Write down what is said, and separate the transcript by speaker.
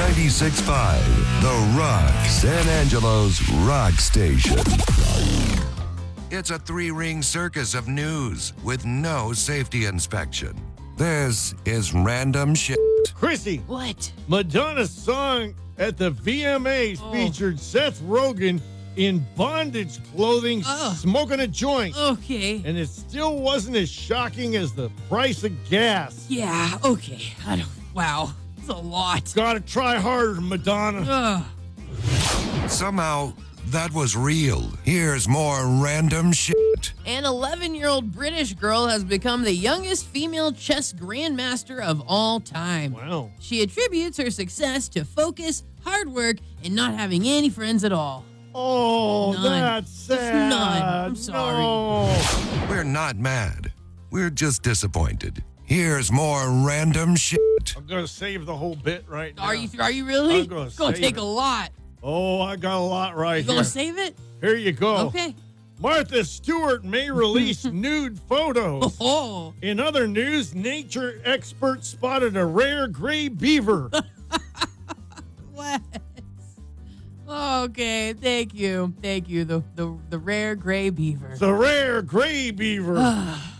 Speaker 1: 96.5, The Rock, San Angelo's rock station. It's a three-ring circus of news with no safety inspection. This is Random Shit.
Speaker 2: Chrissy,
Speaker 3: What?
Speaker 2: Madonna's song at the VMAs featured Seth Rogen in bondage clothing smoking a joint.
Speaker 3: Okay.
Speaker 2: And it still wasn't as shocking as the price of gas.
Speaker 3: Yeah, okay. Wow. It's a lot.
Speaker 2: Gotta try harder, Madonna.
Speaker 3: Ugh.
Speaker 1: Somehow, that was real. Here's more Random Shit.
Speaker 3: An 11-year-old British girl has become the youngest female chess grandmaster of all time.
Speaker 2: Wow.
Speaker 3: She attributes her success to focus, hard work, and not having any friends at all.
Speaker 2: Oh,
Speaker 3: None.
Speaker 2: that's sad.
Speaker 3: None. I'm sorry.
Speaker 2: No.
Speaker 1: We're not mad. We're just disappointed. Here's more Random Shit.
Speaker 2: I'm gonna save the whole bit right now.
Speaker 3: Are you really?
Speaker 2: I'm gonna
Speaker 3: It's gonna
Speaker 2: save
Speaker 3: take
Speaker 2: it.
Speaker 3: a lot.
Speaker 2: Oh, I got a lot right
Speaker 3: You
Speaker 2: here.
Speaker 3: gonna save it?
Speaker 2: Here you go.
Speaker 3: Okay.
Speaker 2: Martha Stewart may release nude photos.
Speaker 3: Oh.
Speaker 2: In other news, nature experts spotted a rare gray beaver.
Speaker 3: What? Okay, thank you. The rare gray beaver.
Speaker 2: The rare gray beaver.